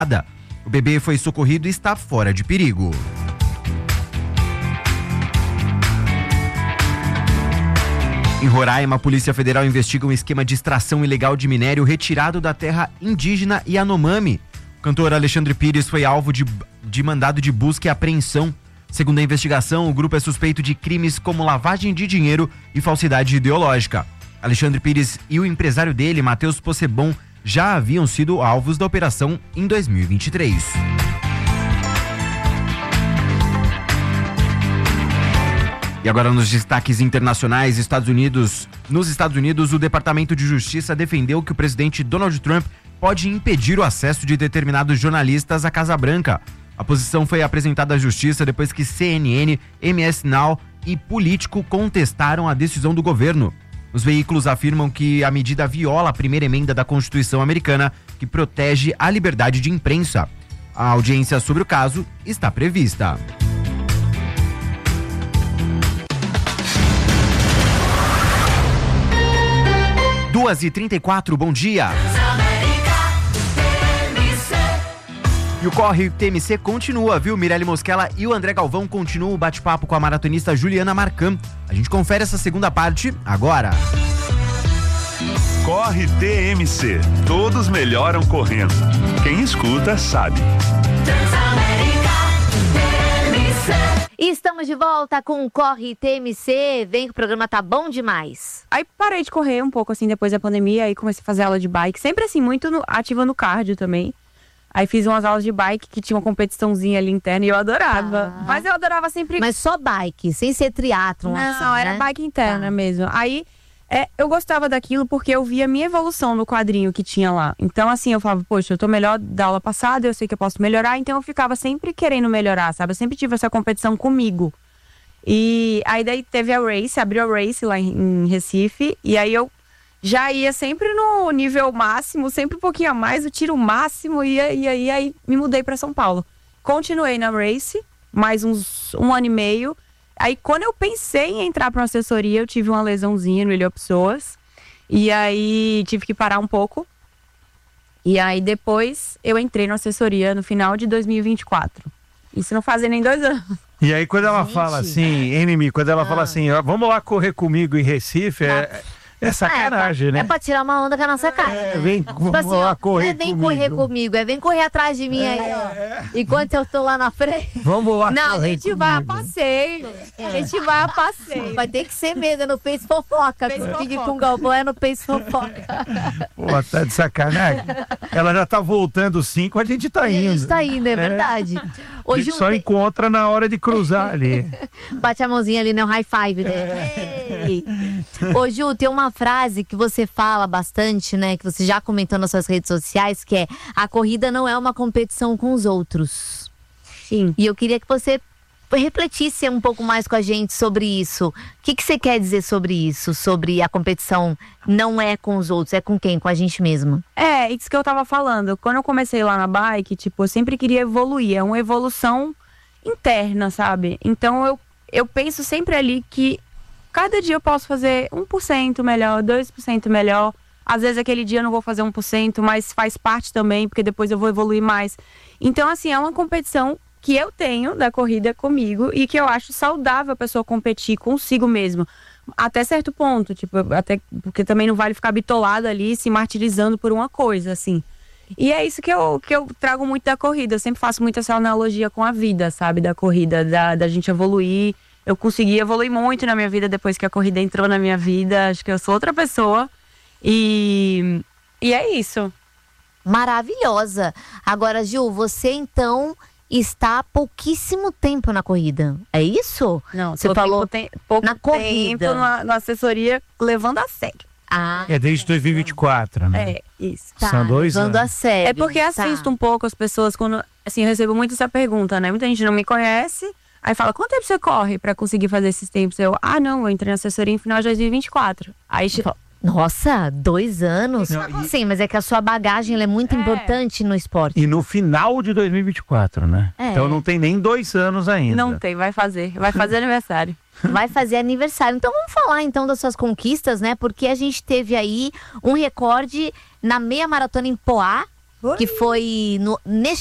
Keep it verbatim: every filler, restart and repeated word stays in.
O bebê foi socorrido e está fora de perigo. Em Roraima, a Polícia Federal investiga um esquema de extração ilegal de minério retirado da terra indígena Yanomami. O cantor Alexandre Pires foi alvo de, de mandado de busca e apreensão. Segundo a investigação, o grupo é suspeito de crimes como lavagem de dinheiro e falsidade ideológica. Alexandre Pires e o empresário dele, Matheus Possebon, já haviam sido alvos da operação em dois mil e vinte e três. E agora nos destaques internacionais, Estados Unidos, nos Estados Unidos, o Departamento de Justiça defendeu que o presidente Donald Trump pode impedir o acesso de determinados jornalistas à Casa Branca. A posição foi apresentada à Justiça depois que C N N, M S Now e Político contestaram a decisão do governo. Os veículos afirmam que a medida viola a primeira emenda da Constituição americana, que protege a liberdade de imprensa. A audiência sobre o caso está prevista. duas e trinta e quatro, bom dia. E o Corre T M C continua, viu? Mirelle Mosquela e o André Galvão continuam o bate-papo com a maratonista Juliana Marcam. A gente confere essa segunda parte agora. Corre T M C. Todos melhoram correndo. Quem escuta sabe. E estamos de volta com o Corre T M C. Vem que o programa tá bom demais. Aí parei de correr um pouco assim depois da pandemia, aí comecei a fazer aula de bike, sempre assim, muito no, ativa no cardio também. Aí fiz umas aulas de bike que tinha uma competiçãozinha ali interna e eu adorava. Ah. Mas eu adorava sempre... Mas só bike, sem ser triatlon. Não, assim, era né? bike interna tá. mesmo. Aí é, eu gostava daquilo porque eu via a minha evolução no quadrinho que tinha lá. Então assim, eu falava, poxa, eu tô melhor da aula passada, eu sei que eu posso melhorar. Então eu ficava sempre querendo melhorar, sabe? Eu sempre tive essa competição comigo. E aí daí teve a Race, abriu a Race lá em, em Recife. E aí eu já ia sempre no nível máximo, sempre um pouquinho a mais, o tiro máximo, e aí, aí, aí me mudei para São Paulo. Continuei na Race, mais uns um ano e meio. Aí quando eu pensei em entrar para uma assessoria, eu tive uma lesãozinha no ilho Pessoas, e aí tive que parar um pouco. E aí depois eu entrei na assessoria no final de dois mil e vinte e quatro. Isso não fazem nem dois anos. E aí quando ela Gente. fala assim, Enemy, quando ela ah. fala assim, ó, vamos lá correr comigo em Recife, é... É sacanagem, é pra, né? É pra tirar uma onda com a nossa cara. É, vem tipo assim, lá correr é, vem comigo. correr comigo, é vem correr atrás de mim é, aí, ó. É. Enquanto eu tô lá na frente. Vamos lá Não, correr a gente comigo. vai a passeio. É. A gente vai a passeio. Vai ter que ser mesmo, é no Pace Fofoca. Fique com o Galvão, é no Pace Fofoca. Pô, tá de sacanagem. Ela já tá voltando cinco, a gente tá indo. A gente tá indo, é, é. verdade. A gente só encontra na hora de cruzar ali. Bate a mãozinha ali, né? Um high five, né? É. Ô, Ju, tem uma frase que você fala bastante, né? Que você já comentou nas suas redes sociais, que é: a corrida não é uma competição com os outros. Sim. E eu queria que você refletisse um pouco mais com a gente sobre isso. O que, que você quer dizer sobre isso? Sobre a competição não é com os outros, é com quem? Com a gente mesmo? É, isso que eu tava falando. Quando eu comecei lá na bike, tipo, eu sempre queria evoluir. É uma evolução interna, sabe? Então eu, eu penso sempre ali que cada dia eu posso fazer um por cento melhor, dois por cento melhor. Às vezes aquele dia eu não vou fazer um por cento, mas faz parte também, porque depois eu vou evoluir mais. Então, assim, é uma competição que eu tenho da corrida comigo e que eu acho saudável a pessoa competir consigo mesmo. Até certo ponto, tipo, até porque também não vale ficar bitolado ali, se martirizando por uma coisa, assim. E é isso que eu, que eu trago muito da corrida. Eu sempre faço muito essa analogia com a vida, sabe? Da corrida, da, da gente evoluir. Eu consegui evoluir muito na minha vida depois que a corrida entrou na minha vida. Acho que eu sou outra pessoa. E, e é isso. Maravilhosa. Agora, Gil, você então está há pouquíssimo tempo na corrida. É isso? Não, você falou tem, pouco na corrida. Tempo na, na assessoria levando a sério. Ah, é desde dois mil e vinte e quatro, né? É, isso. Tá, São dois levando anos. a sério. É porque assisto tá. um pouco as pessoas quando, assim, eu recebo muito essa pergunta, né? Muita gente não me conhece, aí fala, quanto tempo você corre pra conseguir fazer esses tempos? Eu, ah, não, eu entrei na assessoria em final de dois mil e vinte e quatro. Aí, tipo, nossa, dois anos? Não, e... Sim, mas é que a sua bagagem ela é muito é. importante no esporte. E no final de dois mil e vinte e quatro, né? É. Então não tem nem dois anos ainda. Não tem, vai fazer. Vai fazer aniversário. Vai fazer aniversário. Então vamos falar então das suas conquistas, né? Porque a gente teve aí um recorde na meia maratona em Poá, que foi no, neste